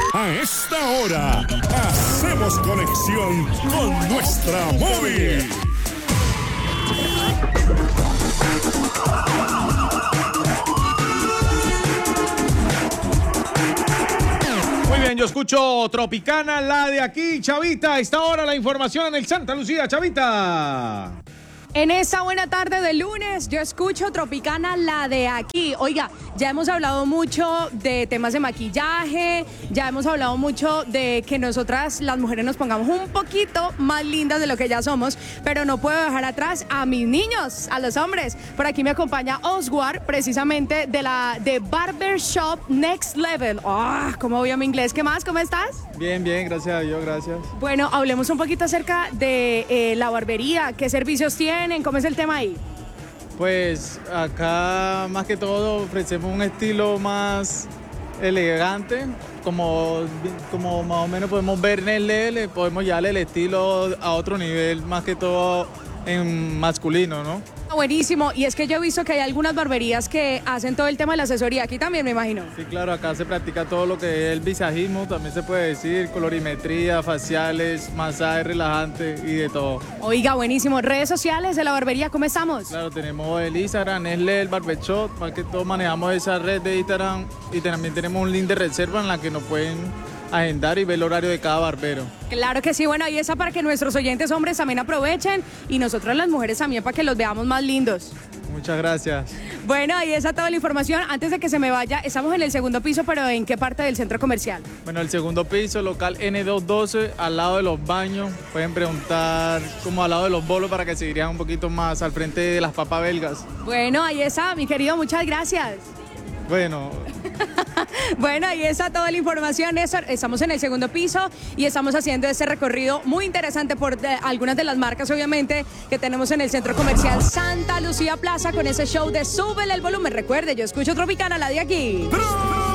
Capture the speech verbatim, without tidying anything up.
A esta hora, hacemos conexión con nuestra móvil. Muy bien, yo escucho Tropicana, la de aquí, Chavita. A esta hora la información en el Santa Lucía, Chavita. En esta buena tarde de lunes, yo escucho Tropicana, la de aquí. Oiga, ya hemos hablado mucho de temas de maquillaje, ya hemos hablado mucho de que nosotras, las mujeres, nos pongamos un poquito más lindas de lo que ya somos, pero no puedo dejar atrás a mis niños, a los hombres. Por aquí me acompaña Oswald, precisamente de la de Barbershop Next Level. ¡Ah! Oh, ¿cómo voy a mi inglés? ¿Qué más? ¿Cómo estás? Bien, bien, gracias a Dios, gracias. Bueno, hablemos un poquito acerca de eh, la barbería. ¿Qué servicios tienen? ¿Cómo es el tema ahí? Pues acá más que todo ofrecemos un estilo más elegante, como, como más o menos podemos ver en el L, podemos llevarle el estilo a otro nivel, más que todo en masculino, ¿no? Buenísimo, y es que yo he visto que hay algunas barberías que hacen todo el tema de la asesoría, aquí también me imagino. Sí, claro, acá se practica todo lo que es el visajismo, también se puede decir, colorimetría, faciales, masaje relajante y de todo. Oiga, buenísimo. ¿Redes sociales de la barbería, cómo estamos? Claro, tenemos el Instagram, Nestlé, el Barbershop, más que todo manejamos esa red de Instagram y también tenemos un link de reserva en la que nos pueden agendar y ver el horario de cada barbero. Claro que sí, bueno, y esa para que nuestros oyentes hombres también aprovechen y nosotros las mujeres también para que los veamos más lindos. Muchas gracias. Bueno, ahí está toda la información. Antes de que se me vaya, estamos en el segundo piso, pero ¿en qué parte del centro comercial? Bueno, el segundo piso, local N doscientos doce, al lado de los baños. Pueden preguntar como al lado de los bolos para que se irían un poquito más al frente de las papas belgas. Bueno, ahí está, mi querido, muchas gracias. Bueno. Bueno, ahí está toda la información, Néstor. Estamos en el segundo piso y estamos haciendo este recorrido muy interesante por de, algunas de las marcas, obviamente, que tenemos en el centro comercial Santa Lucía Plaza con ese show de Súbele el volumen. Recuerde, yo escucho Tropicana, la de aquí.